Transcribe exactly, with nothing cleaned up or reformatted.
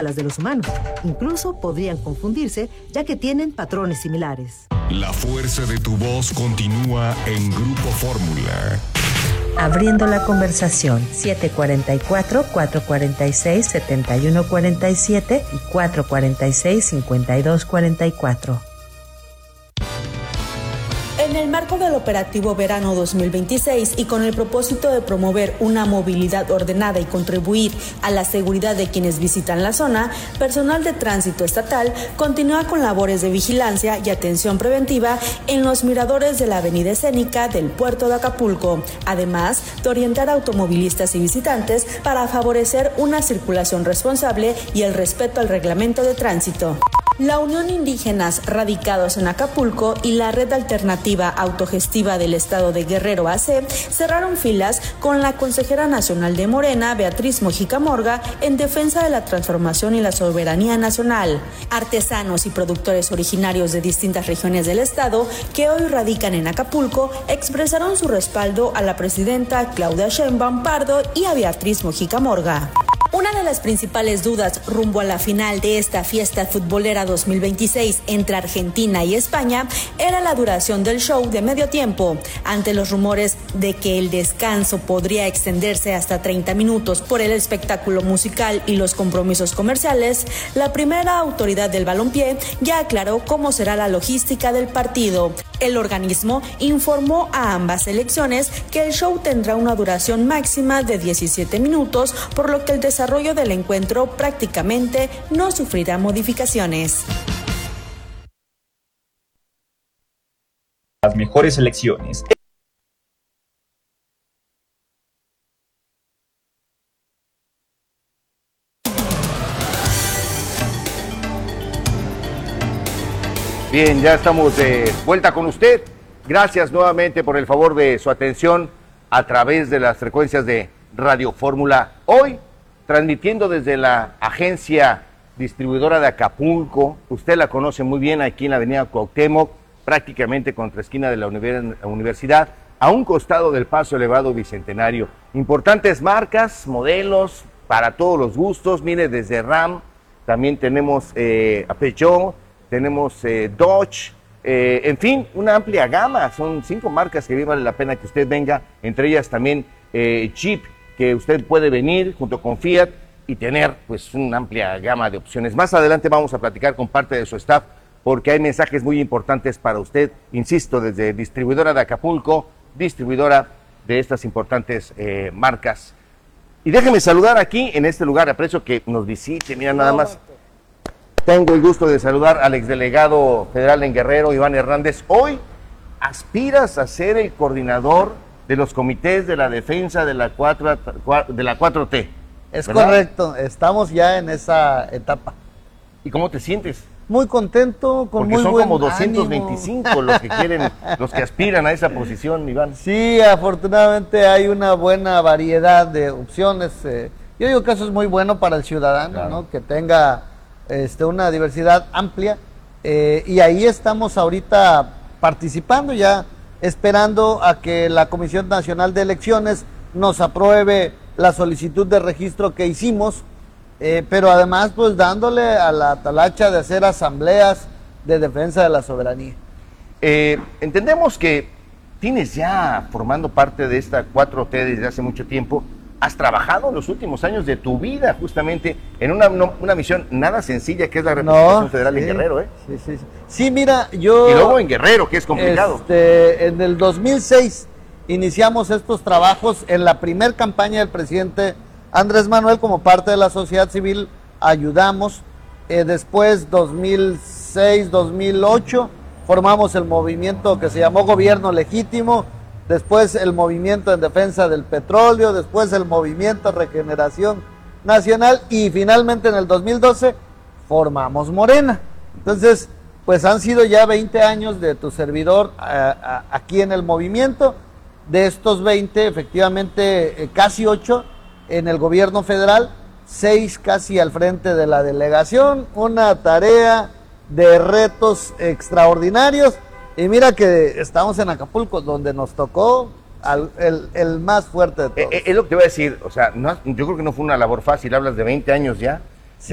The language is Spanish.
a las de los humanos. Incluso podrían confundirse, ya que tienen patrones similares. La fuerza de tu voz continúa en Grupo Fórmula. Abriendo la conversación, siete cuatro cuatro, cuatro cuatro seis, siete uno cuatro siete y cuatro cuatro seis, cinco dos cuatro cuatro. En el marco del operativo Verano dos mil veintiséis y con el propósito de promover una movilidad ordenada y contribuir a la seguridad de quienes visitan la zona, personal de tránsito estatal continúa con labores de vigilancia y atención preventiva en los miradores de la avenida escénica del puerto de Acapulco, además de orientar a automovilistas y visitantes para favorecer una circulación responsable y el respeto al reglamento de tránsito. La Unión Indígenas Radicados en Acapulco y la Red Alternativa Autogestiva del Estado de Guerrero A C cerraron filas con la consejera nacional de Morena, Beatriz Mojica Morga, en defensa de la transformación y la soberanía nacional. Artesanos y productores originarios de distintas regiones del estado que hoy radican en Acapulco expresaron su respaldo a la presidenta Claudia Sheinbaum Pardo y a Beatriz Mojica Morga. Una de las principales dudas rumbo a la final de esta fiesta futbolera dos mil veintiséis entre Argentina y España era la duración del show de medio tiempo. Ante los rumores de que el descanso podría extenderse hasta treinta minutos por el espectáculo musical y los compromisos comerciales, la primera autoridad del balompié ya aclaró cómo será la logística del partido. El organismo informó a ambas selecciones que el show tendrá una duración máxima de diecisiete minutos, por lo que el desarrollo del encuentro prácticamente no sufrirá modificaciones. Las mejores selecciones. Bien, ya estamos de vuelta con usted. Gracias nuevamente por el favor de su atención a través de las frecuencias de Radio Fórmula. Hoy, transmitiendo desde la agencia distribuidora de Acapulco. Usted la conoce muy bien, aquí en la avenida Cuauhtémoc, prácticamente contra esquina de la universidad, a un costado del Paso Elevado Bicentenario. Importantes marcas, modelos, para todos los gustos. Mire, desde Ram, también tenemos eh, a Peugeot, tenemos eh, Dodge, eh, en fin, una amplia gama. Son cinco marcas que bien vale la pena que usted venga, entre ellas también eh, Jeep, que usted puede venir junto con Fiat y tener pues una amplia gama de opciones. Más adelante vamos a platicar con parte de su staff, porque hay mensajes muy importantes para usted, insisto, desde distribuidora de Acapulco, distribuidora de estas importantes eh, marcas. Y déjeme saludar aquí, en este lugar, aprecio que nos visite, mira nada más. Tengo el gusto de saludar al exdelegado federal en Guerrero, Iván Hernández. Hoy aspiras a ser el coordinador de los comités de la defensa de la cuatro, de la cuatro T. Es ¿verdad? Correcto, estamos ya en esa etapa. ¿Y cómo te sientes? Muy contento, con Porque muy son buen como doscientos veinticinco ánimo. los que quieren, los que aspiran a esa posición, Iván. Sí, afortunadamente hay una buena variedad de opciones. Eh, yo digo que eso es muy bueno para el ciudadano, claro, ¿no? Que tenga este, una diversidad amplia. Eh, y ahí estamos ahorita participando, ya esperando a que la Comisión Nacional de Elecciones nos apruebe la solicitud de registro que hicimos. Eh, pero además pues dándole a la talacha de hacer asambleas de defensa de la soberanía. Eh, entendemos que tienes ya formando parte de esta cuatro T desde hace mucho tiempo. Has trabajado en los últimos años de tu vida justamente en una, no, una misión nada sencilla, que es la representación no, federal sí, en Guerrero, ¿eh? Sí, sí, sí. Sí, mira, yo... Y luego en Guerrero, que es complicado. Este, en el dos mil seis iniciamos estos trabajos en la primer campaña del presidente Andrés Manuel. Como parte de la sociedad civil ayudamos. Eh, después, dos mil seis, dos mil ocho, formamos el movimiento que se llamó Gobierno Legítimo. Después el movimiento en defensa del petróleo. Después el movimiento Regeneración Nacional. Y finalmente en el dos mil doce formamos Morena. Entonces, pues han sido ya veinte años de tu servidor a, a, aquí en el movimiento. De estos veinte, efectivamente, eh, casi ocho en el gobierno federal, seis casi al frente de la delegación, una tarea de retos extraordinarios. Y mira que estamos en Acapulco, donde nos tocó al, el, el más fuerte de todos. Es, es lo que te voy a decir, o sea, no, yo creo que no fue una labor fácil. Hablas de veinte años ya,